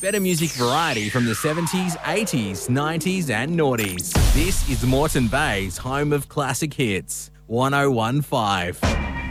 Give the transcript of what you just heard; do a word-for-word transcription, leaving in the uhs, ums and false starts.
Better music variety from the seventies, eighties, nineties and noughties. This is Moreton Bay's home of classic hits. one oh one point five.